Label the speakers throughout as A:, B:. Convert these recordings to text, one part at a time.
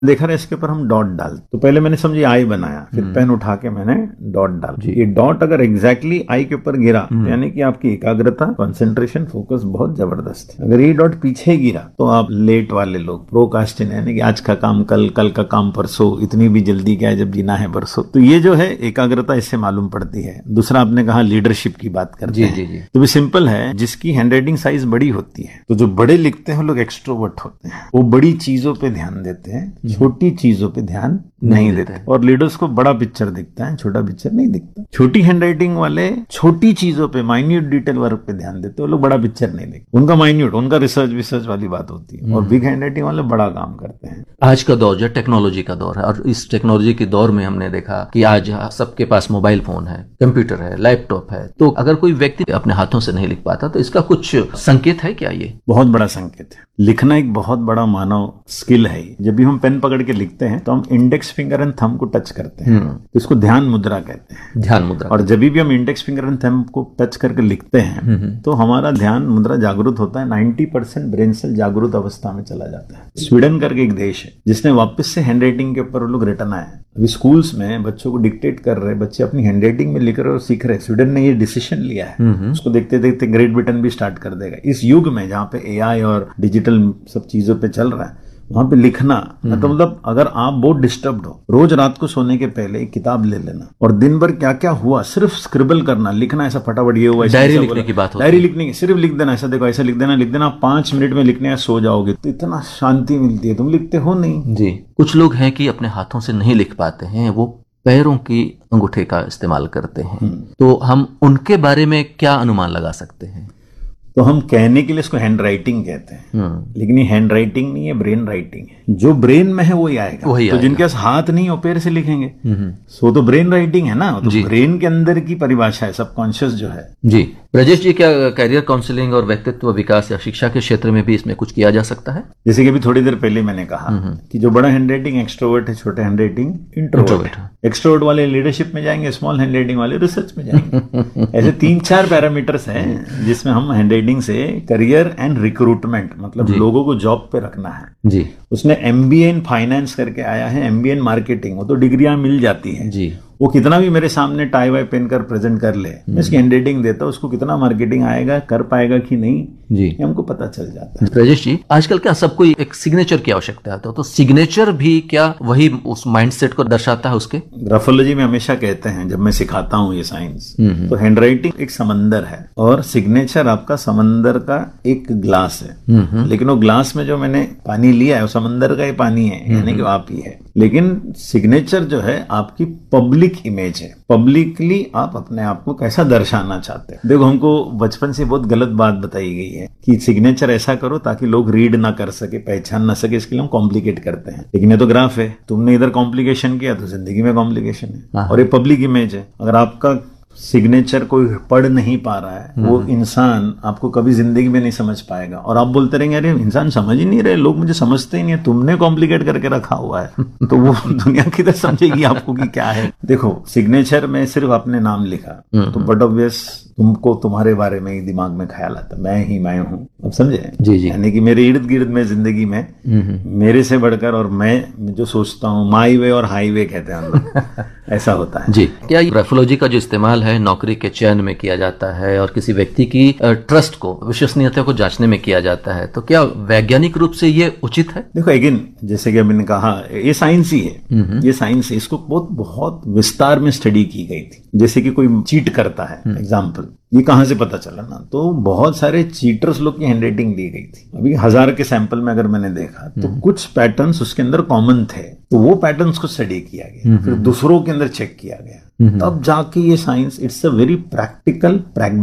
A: देखा ना इसके ऊपर हम डॉट डाल, तो पहले मैंने समझी आई बनाया, फिर पेन उठा के मैंने डॉट डाल। ये डॉट अगर एग्जैक्टली आई के ऊपर गिरा यानी कि आपकी एकाग्रता, कंसंट्रेशन, फोकस बहुत जबरदस्त है। अगर ये डॉट पीछे गिरा तो आप लेट वाले लोग, प्रोकास्टिनेटर यानी कि आज का काम कल, कल का काम परसों, इतनी भी जल्दी क्या है जब जीना है परसों। तो ये जो है एकाग्रता इससे मालूम पड़ती है। दूसरा आपने कहा लीडरशिप की बात करते हैं, तो भी सिंपल है, जिसकी हैंडराइटिंग साइज बड़ी होती है, तो जो बड़े लिखते हैं वो लोग एक्सट्रोवर्ट होते हैं, वो बड़ी चीजों पे ध्यान देते हैं, छोटी चीजों पे ध्यान नहीं देते। और लीडर्स को बड़ा पिक्चर दिखता है, छोटा पिक्चर नहीं दिखता। छोटी हैंडराइटिंग वाले छोटी चीजों पे, माइन्यूट डिटेल वर्क पे ध्यान देते हैं, वो लोग बड़ा पिक्चर नहीं देखते। उनका माइन्यूट, उनका रिसर्च वाली बात होती है, और बिग हैंडराइटिंग वाले बड़ा काम करते हैं।
B: आज का दौर जो टेक्नोलॉजी का दौर है, और इस टेक्नोलॉजी के दौर में हमने देखा कि आज सबके पास मोबाइल फोन है, कंप्यूटर है, लैपटॉप है, तो अगर कोई व्यक्ति अपने हाथों से नहीं लिख पाता तो इसका कुछ संकेत है क्या? ये
A: बहुत बड़ा संकेत है। लिखना एक बहुत बड़ा मानव स्किल है। जब भी हम पेन पकड़ के लिखते हैं तो हम इंडेक्स फिंगर एंड थंब को टच करते हैं, तो इसको ध्यान मुद्रा कहते हैं।
B: ध्यान मुद्रा। और
A: जब भी हम इंडेक्स फिंगर एंड थंब को टच करके लिखते हैं तो हमारा ध्यान मुद्रा जागरूक होता है। 90% ब्रेन सेल जागरूक अवस्था में चला जाता है। स्वीडन करके एक देश है जिसने वापस से हैंडराइटिंग के ऊपर वो लोग रिटर्न आए। अभी स्कूल्स में बच्चों को डिक्टेट कर रहे, बच्चे अपनी हैंडराइटिंग में लिख रहे और सीख रहे। स्वीडन ने ये डिसीजन लिया है, उसको देखते देखते ग्रेट ब्रिटेन भी स्टार्ट कर देगा। इस युग में जहाँ पे एआई और डिजिटल सब चीजों पे चल रहा है, वहां पे लिखना मतलब अगर आप बहुत डिस्टर्ब्ड हो, रोज रात को सोने के पहले एक किताब ले लेना और दिन भर क्या क्या हुआ सिर्फ स्क्रिबल करना, लिखना, ऐसा फटाफट ये हुआ,
B: डायरी लिखने की बात होती है।
A: डायरी लिखने की, सिर्फ लिख देना, ऐसा देखो ऐसा लिख देना, 5 मिनट में लिखने सो जाओगे तो इतना शांति मिलती है। तुम लिखते हो नहीं
B: जी। कुछ लोग हैं कि अपने हाथों से नहीं लिख पाते हैं, वो पैरों की अंगूठे का इस्तेमाल करते हैं, तो हम उनके बारे में क्या अनुमान लगा सकते हैं?
A: तो हम कहने के लिए इसको हैंड राइटिंग कहते हैं, लेकिन ये हैंड राइटिंग नहीं है, ब्रेन राइटिंग है। जो ब्रेन में है वही आएगा। तो जिनके पास हाथ नहीं हो पैर से लिखेंगे, सो तो ब्रेन राइटिंग है ना, तो ब्रेन के अंदर की परिभाषा है, सबकॉन्शियस जो है।
B: जी ब्रजेश जी, क्या करियर काउंसलिंग और व्यक्तित्व विकास या शिक्षा के क्षेत्र में भी इसमें कुछ किया जा सकता है?
A: जैसे कि अभी थोड़ी देर पहले मैंने कहा कि जो बड़ा हैंड राइटिंग एक्सट्रोवर्ट है, छोटे हैंड राइटिंग इंट्रोवर्ट है। एक्सट्रोवर्ट वाले लीडरशिप में जाएंगे, स्मॉल हैंड राइटिंग वाले रिसर्च में जाएंगे। ऐसे 3-4 पैरामीटर्स हैं जिसमें हम हैंड राइटिंग से करियर एंड रिक्रूटमेंट, मतलब लोगों को जॉब पे रखना है
B: जी।
A: उसने MBA इन फाइनेंस करके आया है, MBA इन मार्केटिंग, वो तो डिग्रियां मिल जाती है
B: जी।
A: वो कितना भी मेरे सामने टाई वाई पहन कर प्रेजेंट कर ले, मैं इसकी हैंडराइटिंग देता हूँ, उसको कितना मार्केटिंग आएगा, कर पाएगा कि नहीं
B: जी,
A: ये हमको पता चल जाता है।
B: ब्रजेश जी, आजकल क्या सबको एक सिग्नेचर की आवश्यकता है, तो सिग्नेचर भी क्या वही उस माइंडसेट को दर्शाता है उसके?
A: ग्राफोलॉजी में हमेशा कहते हैं जब मैं सिखाता हूँ ये साइंस, तो हैंडराइटिंग एक समंदर है और सिग्नेचर आपका समंदर का एक ग्लास है, लेकिन वो ग्लास में जो मैंने पानी लिया है वो समंदर का ही पानी है, यानी कि आप ही है। लेकिन सिग्नेचर जो है आपकी पब्लिक इमेज है, पब्लिकली आप अपने आप को कैसा दर्शाना चाहते हैं। देखो हमको बचपन से बहुत गलत बात बताई गई है कि सिग्नेचर ऐसा करो ताकि लोग रीड ना कर सके, पहचान ना सके, इसके लिए हम कॉम्प्लिकेट करते हैं। लेकिन ये तो ग्राफ है, तुमने इधर कॉम्प्लिकेशन किया तो जिंदगी में कॉम्प्लिकेशन है, और ये पब्लिक इमेज है। अगर आपका सिग्नेचर कोई पढ़ नहीं पा रहा है, वो इंसान आपको कभी जिंदगी में नहीं समझ पाएगा, और आप बोलते रहेंगे अरे इंसान समझ ही नहीं रहे, लोग मुझे समझते ही नहीं है, तुमने कॉम्प्लिकेट करके रखा हुआ है। तो वो दुनिया किधर समझेगी आपको कि क्या है। देखो सिग्नेचर में सिर्फ अपने नाम लिखा तो बट ऑब्वियस तुमको तुम्हारे बारे में ही दिमाग में ख्याल आता, मैं ही मैं हूँ, अब समझे जी जी। यानी कि मेरे इर्द गिर्द में जिंदगी में मेरे से बढ़कर, और मैं जो सोचता हूँ, माई वे और हाईवे कहते हैं हम लोग, ऐसा होता है
B: जी। क्या ग्राफोलॉजी का जो इस्तेमाल है नौकरी के चयन में किया जाता है और किसी व्यक्ति की ट्रस्ट को, विश्वसनीयता को जांचने में किया जाता है, तो क्या वैज्ञानिक रूप से ये उचित है?
A: देखो अगेन जैसे कि अभी ने कहा ये साइंस ही है, ये साइंस है, इसको बहुत विस्तार में स्टडी की गई थी। जैसे कि कोई चीट करता है, एग्जाम्पल, ये कहां से पता चला ना, तो बहुत सारे चीटर्स लोग की हैंडराइटिंग ली गई थी। अभी 1000 के सैंपल में अगर मैंने देखा तो कुछ पैटर्न्स उसके अंदर कॉमन थे, तो वो पैटर्न्स को स्टडी किया गया, फिर दूसरों के अंदर चेक किया गया, तब जाके ये science, it's a very practical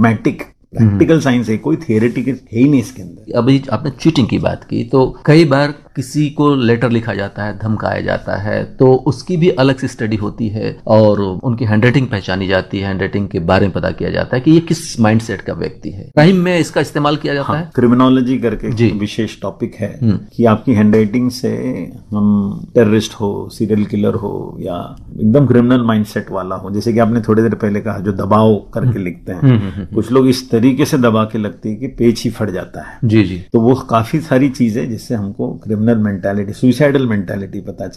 A: practical science है, कोई थियोरेटिकल है ही नहीं इसके अंदर।
B: अभी आपने चीटिंग की बात की, तो कई बार किसी को लेटर लिखा जाता है, धमकाया जाता है, तो उसकी भी अलग से स्टडी होती है और उनकी हैंडराइटिंग पहचानी जाती है, हैंडराइटिंग के बारे में पता किया जाता है कि ये किस माइंडसेट का व्यक्ति है। क्राइम में इसका इस्तेमाल किया जाता है,
A: क्रिमिनोलॉजी करके विशेष टॉपिक है कि आपकी हैंडराइटिंग से हम टेररिस्ट हो, सीरियल किलर हो, या एकदम क्रिमिनल माइंडसेट वाला हो, जैसे कि आपने थोड़ी देर पहले कहा जो दबाव करके लिखते हैं, कुछ लोग इस तरीके से दबा के लगती है कि पेज ही फट जाता है।
B: जी जी।
A: तो वो काफी सारी चीजें जिससे हमको criminal criminal mentality, suicidal mentality पता